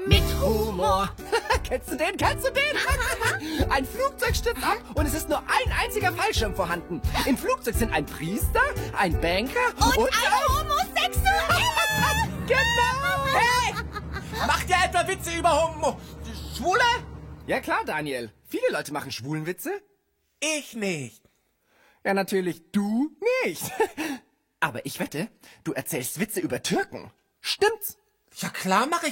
mit Humor. Kennst du den? Ein Flugzeug stürzt ab und es ist nur ein einziger Fallschirm vorhanden. Im Flugzeug sind ein Priester, ein Banker Und ein Homosexueller. Genau! Hey! Macht ihr etwa Witze über Schwule? Ja klar, Daniel. Viele Leute machen Schwulenwitze. Ich nicht. Ja, natürlich du nicht. Aber ich wette, du erzählst Witze über Türken. Stimmt's? Ja klar mache ich